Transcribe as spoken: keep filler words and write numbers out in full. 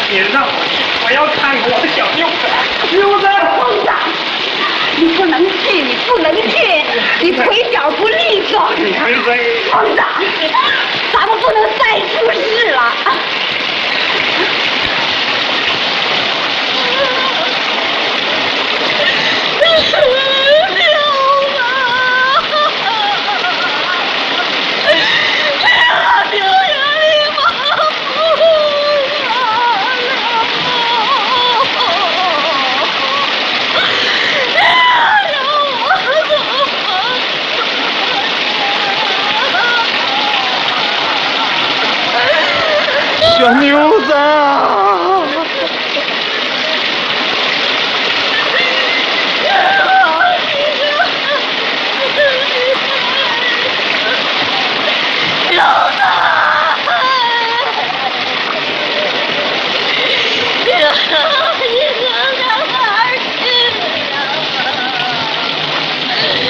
你让我去，我要看我的小妞子。妞子， 疯子，你不能去，你不能去，你腿脚不利索。 你看这疯子，咱们不能再出事了。 小妞子。